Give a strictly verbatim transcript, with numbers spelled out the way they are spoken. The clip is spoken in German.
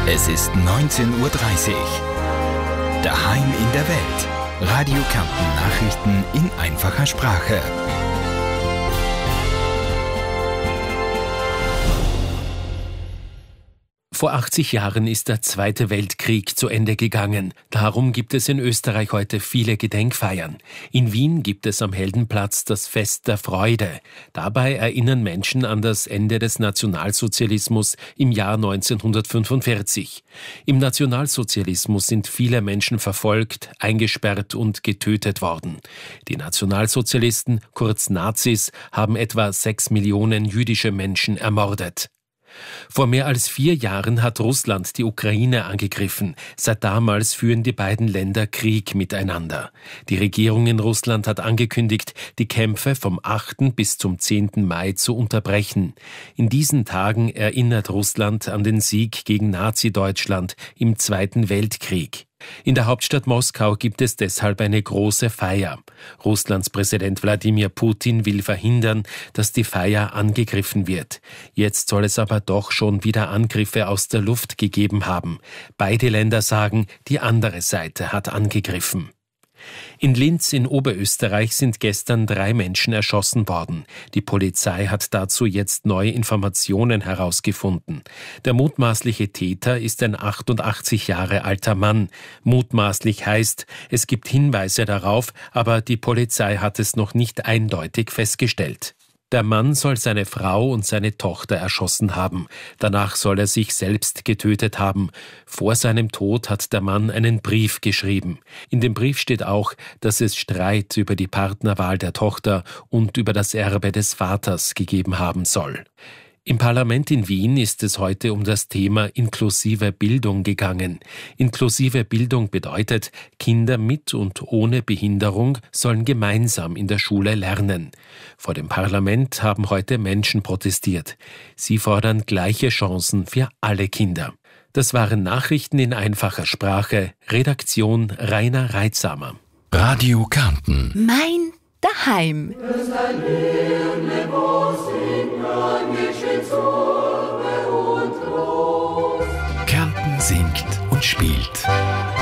Es ist neunzehn Uhr dreißig. Daheim in der Welt. Radio Kärnten Nachrichten in einfacher Sprache. Vor achtzig Jahren ist der Zweite Weltkrieg zu Ende gegangen. Darum gibt es in Österreich heute viele Gedenkfeiern. In Wien gibt es am Heldenplatz das Fest der Freude. Dabei erinnern Menschen an das Ende des Nationalsozialismus im Jahr neunzehnhundertfünfundvierzig. Im Nationalsozialismus sind viele Menschen verfolgt, eingesperrt und getötet worden. Die Nationalsozialisten, kurz Nazis, haben etwa sechs Millionen jüdische Menschen ermordet. Vor mehr als vier Jahren hat Russland die Ukraine angegriffen. Seit damals führen die beiden Länder Krieg miteinander. Die Regierung in Russland hat angekündigt, die Kämpfe vom achten bis zum zehnten Mai zu unterbrechen. In diesen Tagen erinnert Russland an den Sieg gegen Nazi-Deutschland im Zweiten Weltkrieg. In der Hauptstadt Moskau gibt es deshalb eine große Feier. Russlands Präsident Wladimir Putin will verhindern, dass die Feier angegriffen wird. Jetzt soll es aber doch schon wieder Angriffe aus der Luft gegeben haben. Beide Länder sagen, die andere Seite hat angegriffen. In Linz in Oberösterreich sind gestern drei Menschen erschossen worden. Die Polizei hat dazu jetzt neue Informationen herausgefunden. Der mutmaßliche Täter ist ein achtundachtzig Jahre alter Mann. Mutmaßlich heißt, es gibt Hinweise darauf, aber die Polizei hat es noch nicht eindeutig festgestellt. Der Mann soll seine Frau und seine Tochter erschossen haben. Danach soll er sich selbst getötet haben. Vor seinem Tod hat der Mann einen Brief geschrieben. In dem Brief steht auch, dass es Streit über die Partnerwahl der Tochter und über das Erbe des Vaters gegeben haben soll. Im Parlament in Wien ist es heute um das Thema inklusive Bildung gegangen. Inklusive Bildung bedeutet, Kinder mit und ohne Behinderung sollen gemeinsam in der Schule lernen. Vor dem Parlament haben heute Menschen protestiert. Sie fordern gleiche Chancen für alle Kinder. Das waren Nachrichten in einfacher Sprache. Redaktion Rainer Reitsamer. Radio Kärnten. Mein Daheim.